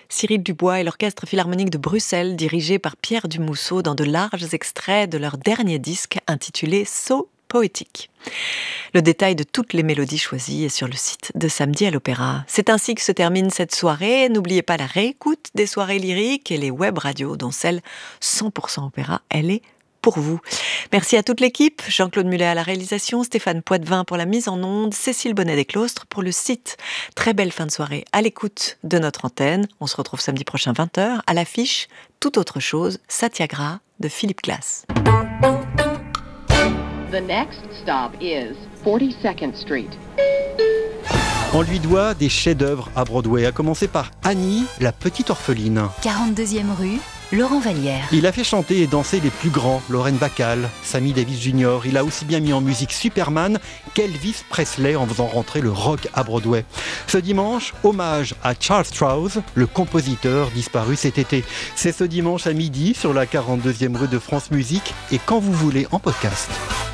Cyril Dubois et l'Orchestre Philharmonique de Bruxelles, dirigé par Pierre Dumousseau, dans de larges extraits de leur dernier disque intitulé So Poétique. Le détail de toutes les mélodies choisies est sur le site de Samedi à l'Opéra. C'est ainsi que se termine cette soirée. N'oubliez pas la réécoute des soirées lyriques et les web radios, dont celle 100% Opéra, elle est pour vous. Merci à toute l'équipe, Jean-Claude Mulet à la réalisation, Stéphane Poitvin pour la mise en onde, Cécile Bonnet-Desclostres pour le site. Très belle fin de soirée à l'écoute de notre antenne. On se retrouve samedi prochain 20h à l'affiche Tout autre chose, Satyagraha de Philippe Glass. The next stop is 42nd Street. On lui doit des chefs-d'œuvre à Broadway, à commencer par Annie, la petite orpheline. 42e rue, Laurent Vallière. Il a fait chanter et danser les plus grands, Lorraine Bacall, Sammy Davis Jr. Il a aussi bien mis en musique Superman qu'Elvis Presley en faisant rentrer le rock à Broadway. Ce dimanche, hommage à Charles Strouse, le compositeur disparu cet été. C'est ce dimanche à midi sur la 42e rue de France Musique et quand vous voulez en podcast.